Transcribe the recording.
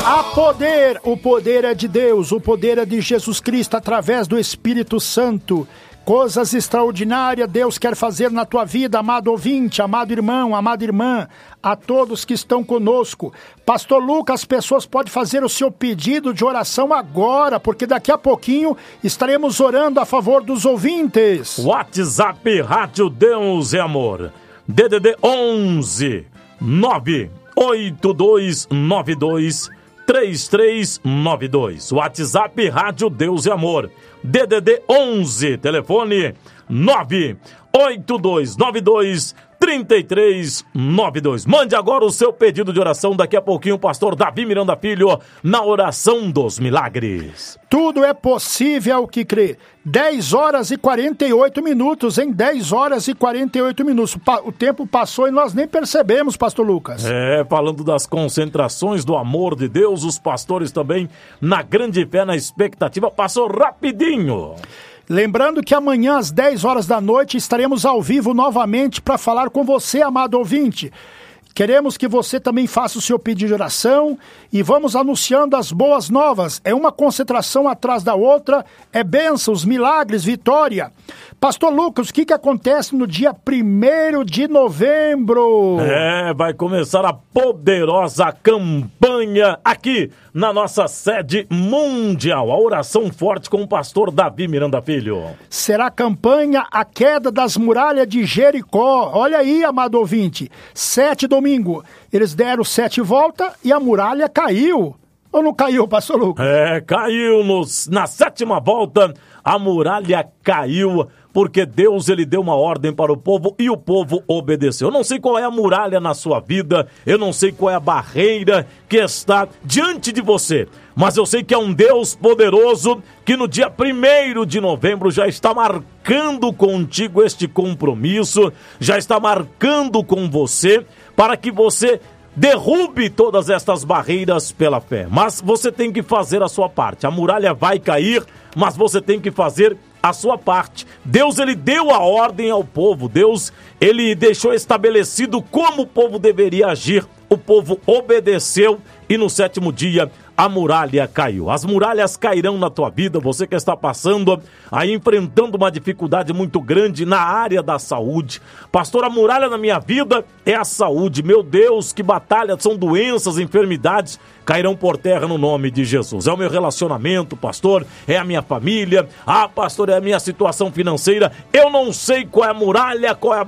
Há poder, o poder é de Deus, o poder é de Jesus Cristo através do Espírito Santo. Coisas extraordinárias Deus quer fazer na tua vida, amado ouvinte, amado irmão, amada irmã, a todos que estão conosco. Pastor Lucas, as pessoas podem fazer o seu pedido de oração agora, porque daqui a pouquinho estaremos orando a favor dos ouvintes. WhatsApp Rádio Deus é Amor, DDD 11 98292 3392. WhatsApp Rádio Deus e Amor, DDD 11, telefone 98292 3392. Mande agora o seu pedido de oração. Daqui a pouquinho o pastor Davi Miranda Filho na oração dos milagres. Tudo é possível ao que crê. 10 horas e 48 minutos, em 10 horas e 48 minutos. O tempo passou e nós nem percebemos, pastor Lucas. Falando das concentrações do amor de Deus, os pastores também na grande fé, na expectativa, passou rapidinho. Lembrando que amanhã às 10 horas da noite estaremos ao vivo novamente para falar com você, amado ouvinte. Queremos que você também faça o seu pedido de oração e vamos anunciando as boas novas. É uma concentração atrás da outra, é bênçãos, milagres, vitória. Pastor Lucas, o que acontece no dia 1º de novembro? Vai começar a poderosa campanha aqui na nossa sede mundial. A oração forte com o pastor Davi Miranda Filho. Será a campanha A Queda das Muralhas de Jericó. Olha aí, amado ouvinte, 7 domingo. Eles deram 7 voltas e a muralha caiu. Ou não caiu, pastor Lucas? Caiu na 7ª volta. A muralha caiu, porque Deus ele deu uma ordem para o povo e o povo obedeceu. Eu não sei qual é a muralha na sua vida, eu não sei qual é a barreira que está diante de você, mas eu sei que é um Deus poderoso que no dia 1º de novembro já está marcando contigo este compromisso, já está marcando com você para que você derrube todas estas barreiras pela fé. Mas você tem que fazer a sua parte. A muralha vai cair, mas você tem que fazer a sua parte. Deus, ele deu a ordem ao povo. Deus, ele deixou estabelecido como o povo deveria agir. O povo obedeceu e no 7º dia a muralha caiu. As muralhas cairão na tua vida, você que está passando aí, enfrentando uma dificuldade muito grande na área da saúde. Pastor, a muralha na minha vida é a saúde. Meu Deus, que batalha, são doenças, enfermidades, cairão por terra no nome de Jesus. É o meu relacionamento, pastor, é a minha família, pastor, é a minha situação financeira. Eu não sei qual é a muralha, qual é a